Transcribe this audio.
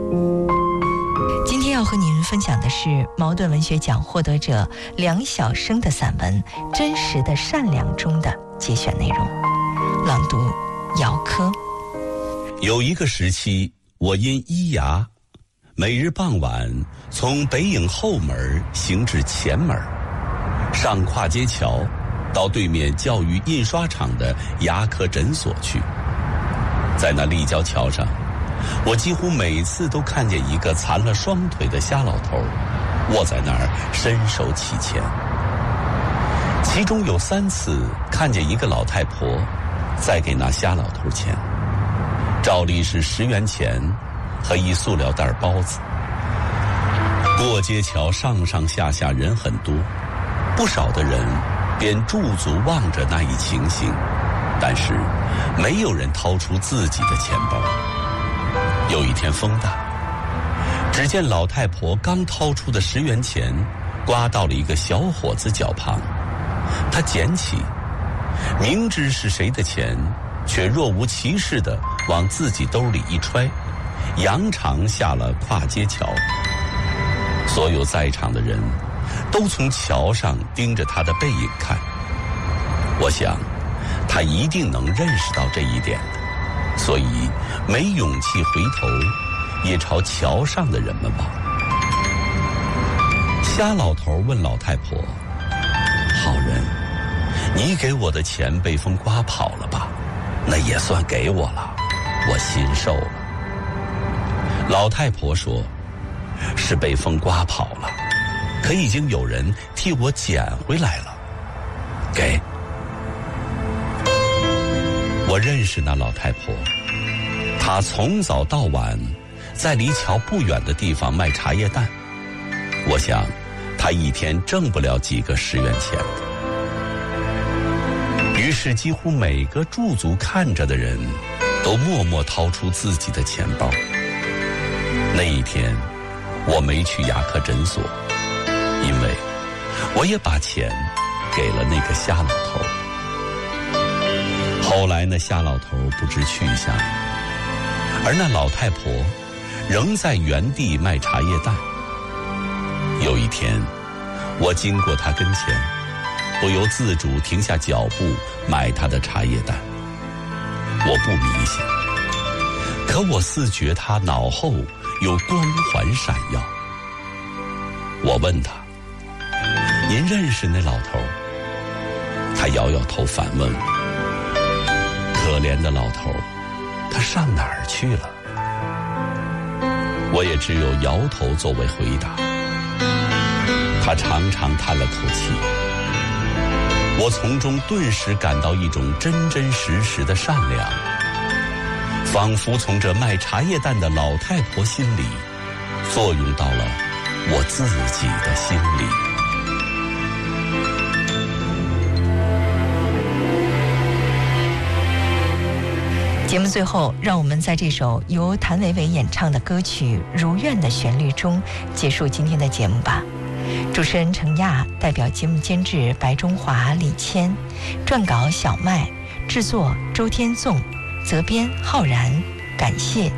今天要和您分享的是茅盾文学奖获得者梁晓声的散文《真实的善良》中的节选内容，朗读姚科。 有一个时期，我因医牙，每日傍晚从北影后门行至前门，上跨街桥，到对面教育印刷厂的牙科诊所去。在那立交桥上，我几乎每次都看见一个残了双腿的瞎老头卧在那儿伸手乞钱。其中有3次看见一个老太婆在给那瞎老头钱，照例是10元钱和一塑料袋包子。过街桥上上下下人很多，不少的人便驻足望着那一情形，但是没有人掏出自己的钱包。有一天风大，只见老太婆刚掏出的10元钱刮到了一个小伙子脚旁，她捡起，明知是谁的钱，却若无其事地往自己兜里一揣，扬长下了跨街桥。所有在场的人都从桥上盯着他的背影看，我想他一定能认识到这一点的，所以没勇气回头，也朝桥上的人们望。瞎老头问老太婆：“好人，你给我的钱被风刮跑了吧？那也算给我了，我心受了。”老太婆说：“是被风刮跑了，可已经有人替我捡回来了，给。”我认识那老太婆，她从早到晚在离桥不远的地方卖茶叶蛋，我想她一天挣不了几个10元钱的。于是几乎每个驻足看着的人都默默掏出自己的钱包。那一天我没去牙科诊所，因为我也把钱给了那个瞎老头。后来那瞎老头不知去向，而那老太婆仍在原地卖茶叶蛋。有一天我经过她跟前，不由自主停下脚步买她的茶叶蛋。我不迷信，可我似觉她脑后有光环闪耀。我问他：“您认识那老头？”他摇摇头反问我：“可怜的老头，他上哪儿去了？”我也只有摇头作为回答。他长长叹了口气，我从中顿时感到一种真真实实的善良，仿佛从这卖茶叶蛋的老太婆心里作用到了我自己的心里。 节目最后，让我们在这首由谭维维演唱的歌曲《如愿》的旋律中结束今天的节目吧。主持人程亚，代表节目监制白中华、李谦，撰稿小麦，制作周天纵，责编浩然，感谢